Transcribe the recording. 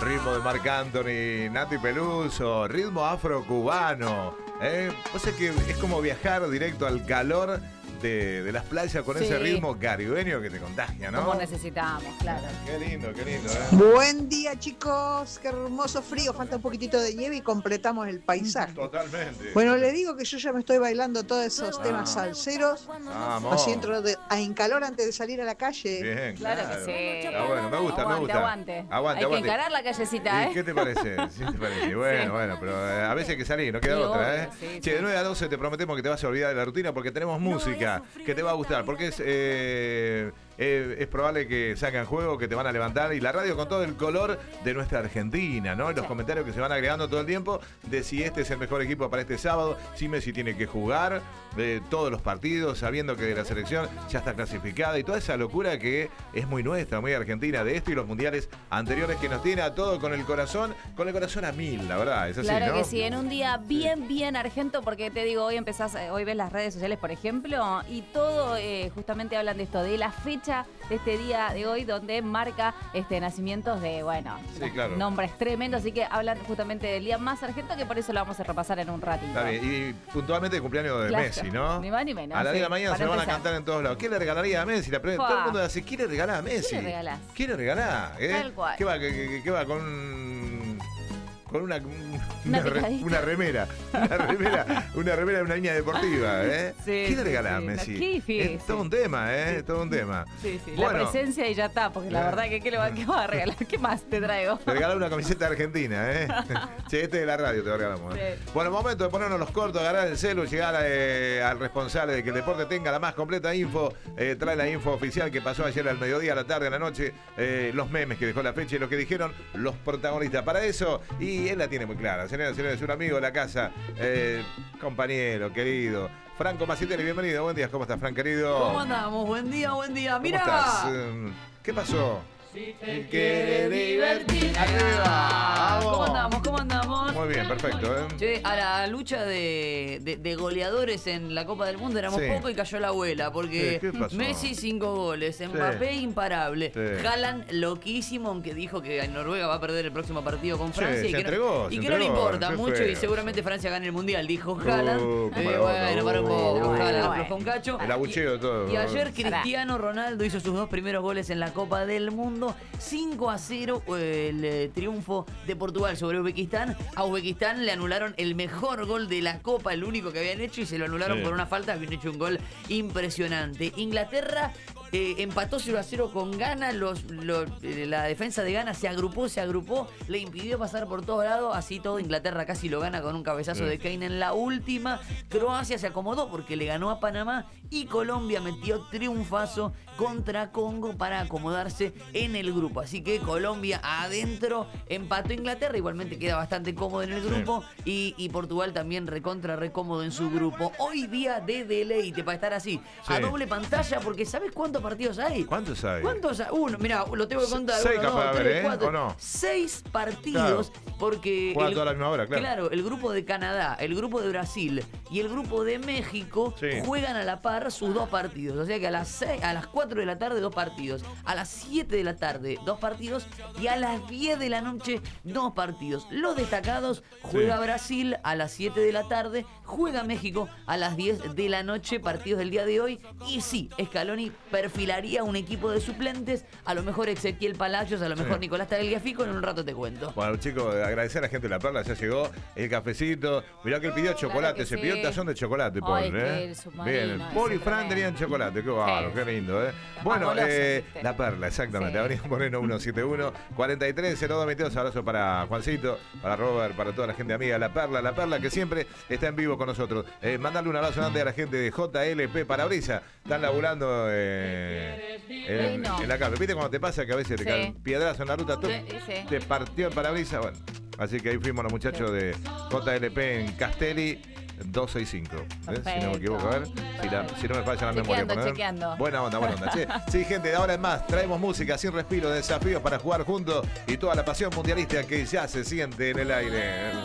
Ritmo de Marc Anthony, Nati Peluso, ritmo afrocubano. O sea que es como viajar directo al calor de las playas con ese ritmo caribeño que te contagia, ¿no? Como necesitamos, claro. Qué lindo, qué lindo. Buen día, chicos. Qué hermoso frío. Falta un poquitito de nieve y completamos el paisaje. Totalmente. Bueno, le digo que yo ya me estoy bailando todos esos temas salseros. Vamos. Así entro en calor antes de salir a la calle. Bien, Claro que sí. Está bueno, me gusta, me gusta. Aguante. Hay que encarar la callecita, ¿Y qué te parece? ¿Sí te parece? Bueno, pero a veces hay que salir, no queda otra, ¿eh? Sí, che, de 9 a 12 te prometemos que te vas a olvidar de la rutina porque tenemos música que te va a gustar, porque es probable que sacan juego, que te van a levantar, y la radio con todo el color de nuestra Argentina, ¿no? Y los comentarios que se van agregando todo el tiempo de si este es el mejor equipo para este sábado, si Messi tiene que jugar, de todos los partidos, sabiendo que la selección ya está clasificada y toda esa locura que es muy nuestra, muy argentina, de esto y los mundiales anteriores, que nos tiene a todo con el corazón a mil, la verdad, es así, claro, ¿no? Que sí, en un día bien argento, porque te digo, hoy ves las redes sociales, por ejemplo, y todo justamente hablan de esto, de la fecha de este día de hoy, donde marca nacimientos de, sí, claro, nombres tremendos, así que hablan justamente del día más argento, que por eso lo vamos a repasar en un ratito. Está bien, y puntualmente el cumpleaños de Messi, ¿no? Ni más ni menos. A la 10 de la mañana se lo van a empezar. cantar en todos lados. ¿Qué le regalaría a Messi? Todo el mundo dice, ¿qué le regalás a Messi? ¿Qué le regalás? ¿Qué le regalás? Tal cual. ¿Qué va con una remera? Una remera de una línea deportiva, ¿eh? Sí, ¿Qué le regalás a sí. Messi? Qué difícil. Es todo un tema, ¿eh? Todo un tema. Sí. Bueno, la presencia y ya está, porque la verdad que ¿qué va a regalar? ¿Qué más te traigo? te regalamos una camiseta argentina, ¿eh? Che, este de la radio te lo regalamos, ¿eh? Sí. Bueno, momento de ponernos los cortos, agarrar el celu, llegar al responsable de que el deporte tenga la más completa info. Trae la info oficial que pasó ayer al mediodía, a la tarde, a la noche, los memes que dejó la fecha y lo que dijeron los protagonistas. Para eso, y él la tiene muy clara. Señoras y señores, un amigo de la casa, compañero, querido, Franco Masiteri, bienvenido. Buen día, ¿cómo estás, Fran, querido? ¿Cómo andamos? Buen día. ¿Cómo ¡Mirá! estás? ¿Qué pasó? Si te quiere divertir. ¡Arriba! ¡Vamos! ¿Cómo andamos? Muy bien, perfecto, ¿eh? Che, a la lucha de goleadores en la Copa del Mundo éramos Sí. poco y cayó la abuela, porque ¿Qué pasó? Messi 5 goles, Mbappé imparable, Sí. Haaland loquísimo, aunque dijo que en Noruega va a perder el próximo partido con Francia se y que entregó, no le importa qué mucho feo. y seguramente Francia gane el Mundial, dijo Haaland. Para un poco, bueno, Haaland bueno. aflojó un cacho. El abucheo todo. Y ayer Cristiano Ronaldo hizo sus 2 primeros goles en la Copa del Mundo. 5-0 el triunfo de Portugal sobre Uzbekistán. A Uzbekistán le anularon el mejor gol de la Copa, el único que habían hecho, y se lo anularon por una falta. Habían hecho un gol impresionante. Inglaterra empató 0-0 con Ghana. La defensa de Ghana se agrupó, le impidió pasar por todos lados. Así todo, Inglaterra casi lo gana con un cabezazo de Kane en la última. Croacia se acomodó porque le ganó a Panamá. Y Colombia metió triunfazo contra Congo para acomodarse en el grupo. Así que Colombia adentro, empató Inglaterra. Igualmente queda bastante cómodo en el grupo. Y Portugal también re cómodo en su grupo. Hoy día de deleite para estar así, a doble pantalla, porque ¿sabes cuántos partidos hay? ¿Cuántos hay? ¿Cuántos hay? Uno, mirá, lo tengo que contar. 6 1, capaz 2, de 3, haber, 4, ¿o no? 6 partidos, Claro. porque Juegan toda a la misma hora, claro. Claro, el grupo de Canadá, el grupo de Brasil y el grupo de México juegan a la par sus 2 partidos. O sea que a las 4 de la tarde 2 partidos, a las 7 de la tarde 2 partidos y a las 10 de la noche 2 partidos. Los destacados: juega Brasil a las 7 de la tarde, juega México a las 10 de la noche, partidos del día de hoy. Y sí, Scaloni perfilaría un equipo de suplentes, a lo mejor Ezequiel Palacios, a lo mejor Nicolás Tagliafico, en un rato te cuento. Bueno, chicos, agradecer a la gente de La Perla, ya llegó el cafecito. Mirá que él pidió chocolate, que se sí. pidió un tazón de chocolate, Paul, Ay, que ¿eh? el submarino, Bien, Paul y ese Fran tremendo. tenían chocolate, qué bárbaro, Sí. qué lindo, ¿eh? Los Bueno, más golosos, ¿viste? La Perla, exactamente, Sí. Avenida Moreno 171, 43 0222, abrazo para Juancito, para Robert, para toda la gente amiga de La Perla que siempre está en vivo con nosotros. Mandarle un abrazo grande a la gente de JLP Parabrisa, están laburando en la calle. ¿Viste cuando te pasa que a veces te caen piedras en la ruta? Te partió el parabrisas, bueno. Así que ahí fuimos los muchachos de JLP en Castelli 265. Si no me equivoco, a ver. Si no me falla la memoria. Chequeando. Buena onda. Che. Sí, gente, de ahora en más traemos música sin respiro, desafíos para jugar juntos y toda la pasión mundialista que ya se siente en el aire.